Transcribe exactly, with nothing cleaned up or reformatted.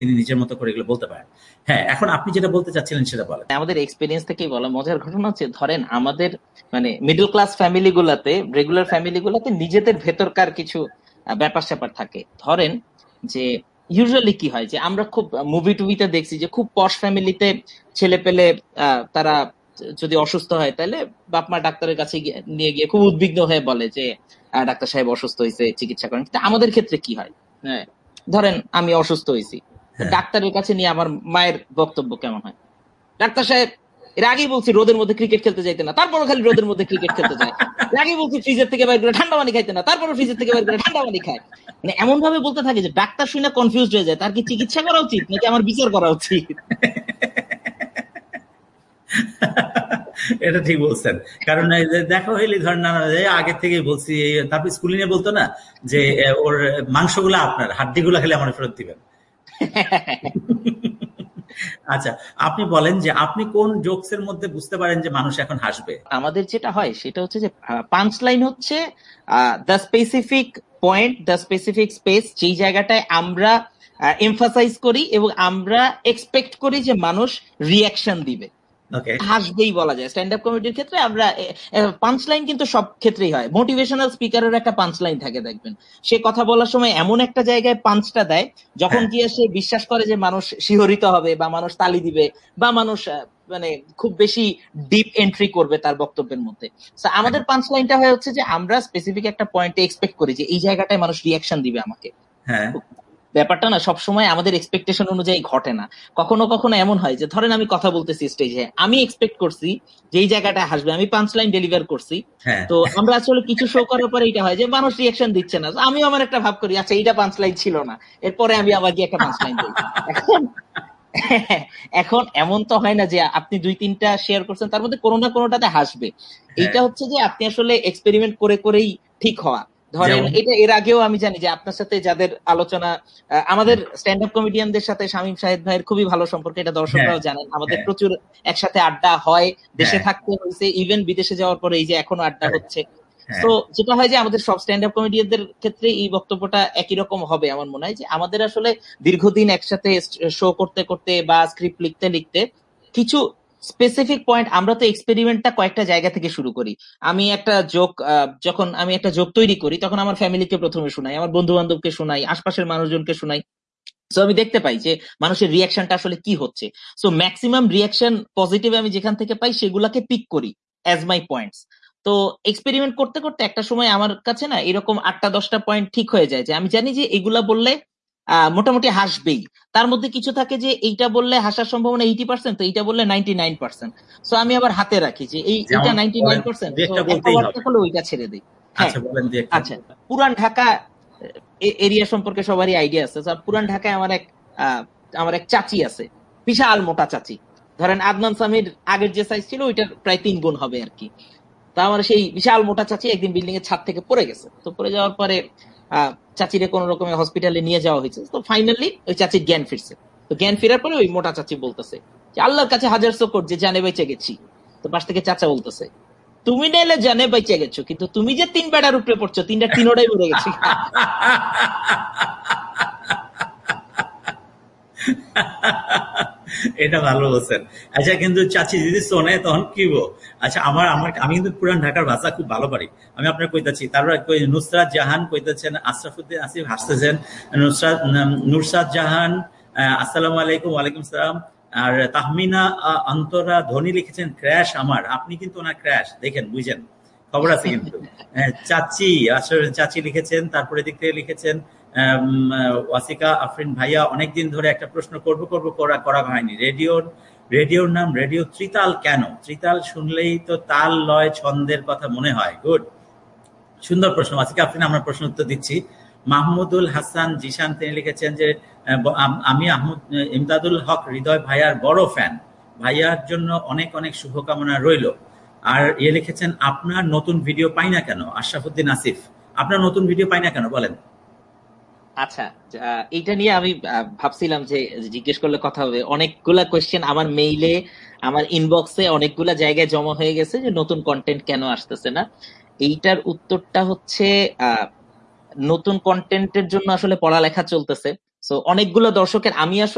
তিনি নিজের মতো করে এগুলো বলতে পারেন। হ্যাঁ, এখন আপনি যেটা বলতে চাচ্ছিলেন সেটা বলেন। আমাদের এক্সপেরিয়েন্স থেকেই বলা, মজার ঘটনা হচ্ছে ধরেন আমাদের মানে মিডল ক্লাস ফ্যামিলি গুলাতে, রেগুলার ফ্যামিলি গুলাতে নিজেদের ভেতরকার কিছু আহ, ব্যাপার স্যাপার থাকে। ধরেন যে ইউজুয়ালি কি হয় যে আমরা খুব মুভি টুভিতে দেখছি যে খুব পশ ফ্যামিলিতে ছেলে পেলে আহ, তারা যদি অসুস্থ হয় তাহলে বাপ মা ডাক্তারের কাছে গিয়ে- নিয়ে গিয়ে খুব উদ্বিগ্ন হয়ে বলে যে আহ, ডাক্তার সাহেব অসুস্থ হয়েছে, চিকিৎসা করেন। কিন্তু আমাদের ক্ষেত্রে কি হয়, হ্যাঁ ধরেন আমি অসুস্থ হয়েছি, হ্যাঁ। ডাক্তারের কাছে নিয়ে আমার মায়ের বক্তব্য কেমন হয়, ডাক্তার সাহেব এর আগেই বলছি রোদের মধ্যে ক্রিকেট খেলতে যাইতে না, তারপরও খালি রোদের মধ্যে ক্রিকেট খেলতে যায়। এর আগেই বলছি ফ্রিজের থেকে বাইর করে ঠান্ডা পানি খাইতে না, তারপরও ফ্রিজের থেকে বাইর করে ঠান্ডা পানি খায়। মানে এমন ভাবে বলতে থাকে যে ডাক্তার শুনে কনফিউজ হয়ে যায়, তার কি চিকিৎসা করা উচিত নাকি আমার বিচার করা উচিত। এটা ঠিক বলছেন। কারণ এই যে দেখা হইলে ধরেন না এই আগে থেকে বলছি, এই- তারপর স্কুলে নিয়ে বলতো না যে এ, ওর মাংসগুলো আপনার, হাড্ডিগুলো খেলে আমার ফেরত দিবেন। আচ্ছা, আপনি বলেন যে আপনি কোন জোকস এর মধ্যে বুঝতে পারেন যে মানুষ এখন হাসবে? আমাদের যেটা হয় সেটা হচ্ছে যে পাঞ্চ লাইন হচ্ছে the specific point, the specific space, যেই জায়গাটায় আমরা এমফাসাইজ করি এবং আমরা এক্সপেক্ট করি যে মানুষ রিয়াকশন দিবে, ওকে। হাসবেই বলা যায়। স্ট্যান্ড আপ কমেডির ক্ষেত্রে আমরা পাঞ্চ লাইন কিন্তু সব ক্ষেত্রেই হয়। মোটিভেশনাল স্পিকারের একটা পাঞ্চ লাইন থাকে, দেখবেন সে কথা বলার সময় এমন একটা জায়গায় পাঞ্চটা দেয় যখন হ্যাঁ, গিয়ে সে বিশ্বাস করে যে মানুষ শিহরিত হবে বা মানুষ তালি দিবে বা মানুষ আহ, মানে খুব বেশি ডিপ এন্ট্রি করবে তার বক্তব্যের মধ্যে। So, হ্যাঁ, আমাদের পাঞ্চ লাইনটা হয়ে হচ্ছে যে আমরা স্পেসিফিক একটা পয়েন্টে এক্সপেক্ট করি যে এই জায়গাটায় মানুষ রিয়াকশন দিবে আমাকে। হ্যাঁ, ব্যাপারটা না সবসময় আমাদের এক্সপেকটেশন অনুযায়ী ঘটে না। কখনো কখনো এমন হয় যে ধরেন আমি কথা বলতেছি স্টেজে, আমি এক্সপেক্ট করছি যে এই জায়গাটা হাসবে, আমি পাঁচ লাইন ডেলিভার করছি, হ্যাঁ। তো আমরা আসলে কিছু শো করার পরে এটা হয় যে মানুষ রিয়াকশন দিচ্ছে না, আমিও আমার একটা ভাব করি আচ্ছা এইটা পাঁচ লাইন ছিল না, এরপরে আমি আবার গিয়ে একটা পাঁচ লাইন দিই। এখন এখন এমন তো হয় না যে আপনি দুই তিনটা শেয়ার করছেন তার মধ্যে কোনো না কোনোটাতে হাসবে। হ্যাঁ, এইটা হচ্ছে যে আপনি আসলে এক্সপেরিমেন্ট করে করেই ঠিক হওয়া। ধরেন যেমন এটা এর আগেও আমি জানি যে আপনার সাথে যাদের আলোচনা, আহ, আমাদের স্ট্যান্ড আপ কমেডিয়ানদের সাথে শামীম শাহেদ ভাইয়ের খুবই ভালো সম্পর্ক, এটা হ্যাঁ, দর্শকরাও জানেন। আমাদের হ্যাঁ, প্রচুর একসাথে আড্ডা হয়, দেশে হ্যাঁ, থাকতে হয়েছে, ইভেন বিদেশে যাওয়ার পরে এই যে এখনো আড্ডা হ্যাঁ, হচ্ছে। হ্যাঁ, তো যেটা হয় যে আমাদের সব স্ট্যান্ড আপ কমেডিয়ানদের ক্ষেত্রে এই বক্তব্যটা একই রকম হবে আমার মনে হয়, যে আমাদের আসলে দীর্ঘদিন একসাথে শো করতে করতে বা স্ক্রিপ্ট লিখতে লিখতে কিছু স্পেসিফিক পয়েন্ট, আমরা তো এক্সপেরিমেন্টটা কয়েকটা জায়গা থেকে শুরু করি। আমি একটা জোক, যখন আমি একটা জোক তৈরি করি তখন আমার ফ্যামিলিকে প্রথমে শোনাই, আমার বন্ধু বান্ধবকে শোনাই, আশপাশের মানুষজনকে শোনাই। সো আমি দেখতে পাই যে মানুষের রিয়াকশনটা আসলে কি হচ্ছে। সো ম্যাক্সিমাম রিয়াকশন পজিটিভ আমি যেখান থেকে পাই সেগুলাকে পিক করি অ্যাজ মাই পয়েন্টস। তো এক্সপেরিমেন্ট করতে করতে একটা সময় আমার কাছে না এরকম আটটা দশটা পয়েন্ট ঠিক হয়ে যায় যে আমি জানি যে এগুলা বললে আহ মোটামুটি হাসবেই। তার মধ্যে কিছু থাকে যে এইটা বললে হাসার সম্ভাবনা এইটি পার্সেন্ট, তো এইটা বললে নাইনটি নাইন পার্সেন্ট। সো আমি আবার হাতে রাখি যে এই এটা যেমন নাইনটি নাইন বলেন, পার্সেন্ট, দু তো একটা একটা বলতেই ওয়ার্ড হবে। হলে ওইটা ছেড়ে দিই। হ্যাঁ। আচ্ছা, বলেন দু একটা। আচ্ছা, পুরান ঢাকা এরিয়া সম্পর্কে সবারই আইডিয়া আছে। So, পুরান ঢাকায় আমার এক আহ, আমার এক চাচি আছে, বিশাল মোটা চাচি। ধরেন আদনান সামির আগের যে সাইজ ছিল ওইটার প্রায় তিন গুণ হবে আর কি। তা আমার সেই বিশাল মোটা চাচি একদিন বিল্ডিং এর ছাদ থেকে পড়ে গেছে। তো পড়ে যাওয়ার পরে আহ চাচিরে কোন রকমের হসপিটালে নিয়ে যাওয়া হয়েছে। তো ফাইনালি ওই চাচির জ্ঞান ফিরছে। তো জ্ঞান ফেরার পরে ওই মোটা চাচি বলতেছে যে আল্লাহর কাছে হাজার শকর যে জানে বেঁচে গেছি। তো পাশ থেকে চাচা বলতেছে তুমি নাইলে জানে বেঁচে গেছো, কিন্তু তুমি যে তিন বেড়ার উপরে পড়ছো, তিনটা তিনোটাই মরে গেছে। এটা ভালো বলছেন। আচ্ছা, কিন্তু চাচি যদি শোনে তখন কি বল? আচ্ছা, আমার আমার আমি কিন্তু পুরান ঢাকার ভাষা খুব ভালো পারি। আমি আপনার কইতাছি, তারপর কই নুসরাত জাহান কইতেছেন, আশরাফুদ্দিন আসিফ হাসতেছেন, নুসরাত নুরসাদ জাহান, আহ, আসসালামু আলাইকুম। ওয়ালাইকুম সালাম। আর তাহমিনা আহ, অন্তরা ধনী লিখেছেন ক্র্যাশ আমার, আপনি কিন্তু ওনার ক্র্যাশ দেখেন বুঝেন, খবর আছে কিন্তু। হ্যাঁ, চাচি আসলে চাচি লিখেছেন, তারপরে দিক থেকে লিখেছেন আম, আহ, ওয়াসিকা আফরিন ভাইয়া, অনেকদিন ধরে একটা প্রশ্ন করব করব করা করা হয়নি। রেডিওর রেডিওর নাম রেডিও ত্রিতাল কেন? ত্রিতাল শুনলেই তো তাল লয় ছন্দের কথা মনে হয়। গুড, সুন্দর প্রশ্ন ওয়াসিকা আফরিন, আমরা প্রশ্ন উত্তর দিচ্ছি। মাহমুদুল হাসান জিশান তিনি লিখেছেন যে আহ, ব- আম- আমি আহমদ ইমদাদুল হক হৃদয় ভাইয়ার বড় ফ্যান, ভাইয়ার জন্য অনেক অনেক শুভকামনা রইল। আর ইয়ে লিখেছেন আপনার নতুন ভিডিও পাই না কেন? আশরাফুদ্দিন আসিফ, আপনার নতুন ভিডিও পাই না কেন বলেন। আচ্ছা, আহ, এইটা নিয়ে আমি আহ, ভাবছিলাম যে জিজ্ঞেস করলে কথা হবে। অনেকগুলা কোয়েশ্চেন আমার মেইলে, আমার ইনবক্সে অনেকগুলা জায়গায় জমা হয়ে গেছে যে নতুন কন্টেন্ট কেন আসতেছে না। এইটার উত্তরটা হচ্ছে আহ নতুন কন্টেন্টের জন্য আসলে পড়ালেখা চলতেছে। তো অনেকগুলো দর্শকের আমি আসলে